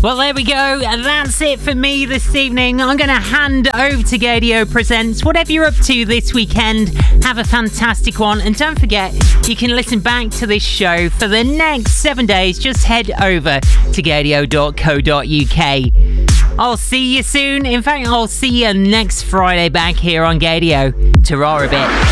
Well, there we go. That's it for me this evening. I'm going to hand over to Gaydio Presents. Whatever you're up to this weekend, have a fantastic one. And don't forget, you can listen back to this show for the next 7 days. Just head over to gaydio.co.uk. I'll see you soon. In fact, I'll see you next Friday back here on Gaydio. Ta-ra a bit.